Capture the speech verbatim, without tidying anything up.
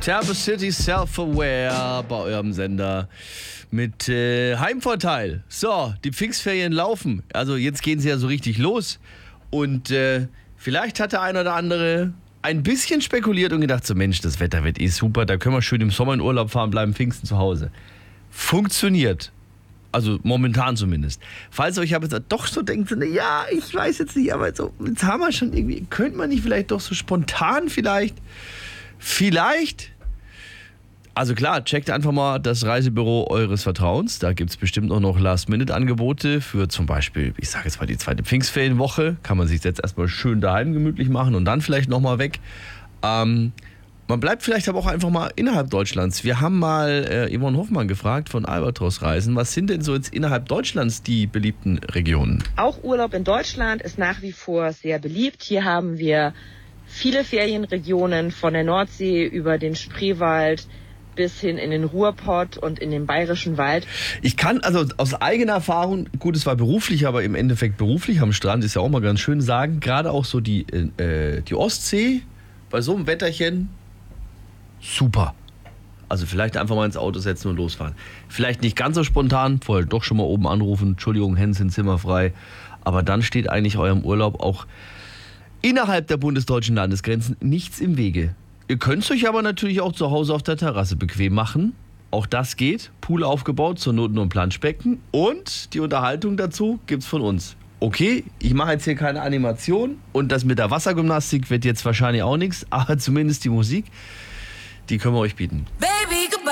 Turbo City Self-Aware bei eurem Sender mit äh, Heimvorteil. So, die Pfingstferien laufen. Also jetzt gehen sie ja so richtig los. Und äh, vielleicht hat der ein oder andere ein bisschen spekuliert und gedacht, so Mensch, das Wetter wird eh super, da können wir schön im Sommer in Urlaub fahren, bleiben Pfingsten zu Hause. Funktioniert. Also momentan zumindest. Falls ihr euch aber doch so denkt, so, ja, ich weiß jetzt nicht, aber so, jetzt haben wir schon irgendwie, könnte man nicht vielleicht doch so spontan vielleicht, vielleicht, also klar, checkt einfach mal das Reisebüro eures Vertrauens. Da gibt es bestimmt auch noch Last-Minute-Angebote für zum Beispiel, ich sage jetzt mal die zweite Pfingstferienwoche. Kann man sich jetzt erstmal schön daheim gemütlich machen und dann vielleicht nochmal weg. Ähm, man bleibt vielleicht aber auch einfach mal innerhalb Deutschlands. Wir haben mal äh, Yvonne Hoffmann gefragt von Albatros Reisen. Was sind denn so jetzt innerhalb Deutschlands die beliebten Regionen? Auch Urlaub in Deutschland ist nach wie vor sehr beliebt. Hier haben wir viele Ferienregionen von der Nordsee über den Spreewald bis hin in den Ruhrpott und in den Bayerischen Wald. Ich kann also aus eigener Erfahrung, gut, es war beruflich, aber im Endeffekt beruflich am Strand, ist ja auch mal ganz schön sagen, gerade auch so die, äh, die Ostsee, bei so einem Wetterchen, super. Also vielleicht einfach mal ins Auto setzen und losfahren. Vielleicht nicht ganz so spontan, vorher doch schon mal oben anrufen, Entschuldigung, Hände sind zimmerfrei, aber dann steht eigentlich eurem Urlaub auch innerhalb der bundesdeutschen Landesgrenzen nichts im Wege. Ihr könnt es euch aber natürlich auch zu Hause auf der Terrasse bequem machen. Auch das geht. Pool aufgebaut, zur Not nur ein Planschbecken. Und die Unterhaltung dazu gibt's von uns. Okay, ich mache jetzt hier keine Animation. Und das mit der Wassergymnastik wird jetzt wahrscheinlich auch nichts. Aber zumindest die Musik, die können wir euch bieten.